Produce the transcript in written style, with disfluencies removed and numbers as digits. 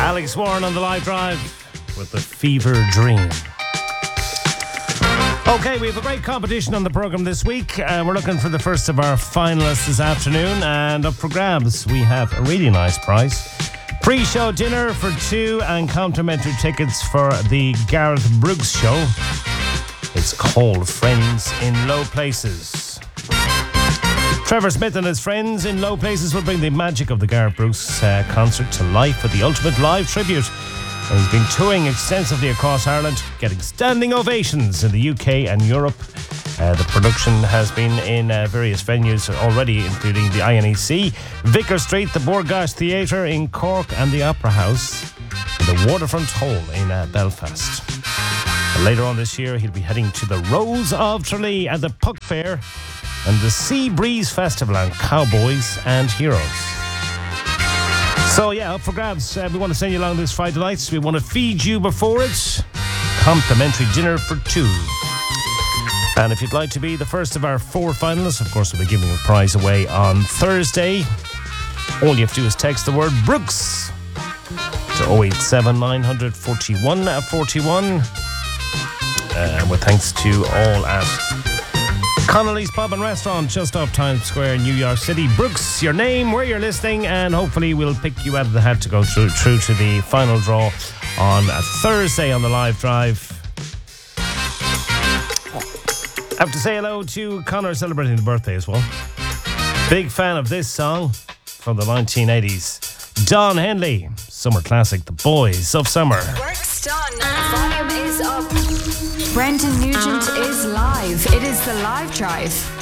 Alex Warren on the live drive with the Fever Dream. Okay, we have a great competition on the programme this week. We're looking for the first of our finalists this afternoon, and up for grabs we have a really nice prize. Pre-show dinner for two and complimentary tickets for the Gareth Brooks show. It's called Friends in Low Places. Trevor Smith and his friends in Low Places will bring the magic of the Gareth Brooks concert to life with the ultimate live tribute. And he's been touring extensively across Ireland, getting standing ovations in the UK and Europe. The production has been in various venues already, including the INEC, Vicar Street, the Borgash Theatre in Cork, and the Opera House, and the Waterfront Hall in Belfast. And later on this year, he'll be heading to the Rose of Tralee at the Puck Fair and the Sea Breeze Festival and Cowboys and Heroes. So yeah, up for grabs. We want to send you along this Friday night. We want to feed you before it. Complimentary dinner for two. And if you'd like to be the first of our four finalists, of course, we'll be giving a prize away on Thursday. All you have to do is text the word Brooks to 087 900 41 41. With thanks to all at Connolly's Pub and Restaurant just off Times Square in New York City. Brooks, your name, where you're listening, and hopefully we'll pick you out of the hat to go through to the final draw on a Thursday on the live drive. I have to say hello to Connor celebrating the birthday as well. Big fan of this song from the 1980s. Don Henley, summer classic, The Boys of Summer. Work's done. Volume is up. Brendan Nugent is live. It is the live drive.